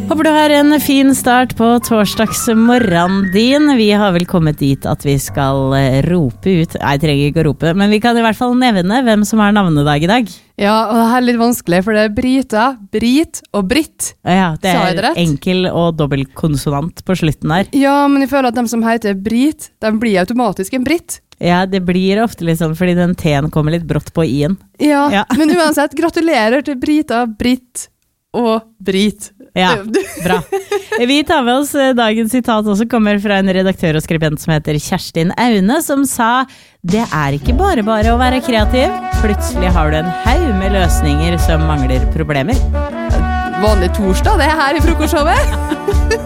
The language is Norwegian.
Håper du har en fin start på torsdagsmorgenen din. Vi har vel kommet dit at vi skal rope ut. Nei, jeg trenger ikke å rope, men vi kan i hvert fall nevne hvem som har navnedag i dag. Ja, og det her er litt vanskelig, for det er Brita, Brit og Britt. Ja, det Sa jeg det er rett? enkel og dobbeltkonsonant på slutten her. Ja, men jeg føler at de som heter Brit, de blir automatisk en Britt. Ja, det blir ofte litt sånn, fordi den T-en kommer litt brått på I-en. Ja, Ja. men uansett, gratulerer til Brita, Britt og Brit. Ja, bra. Vi tar med oss dagens sitat også, kommer fra en redaktør og skribent som heter Kjerstin Aune, som sa: det er ikke bare å være kreativ. Plutselig har du en haug med løsninger som mangler problemer. Vanlig torsdag, det er her i frokostshowet.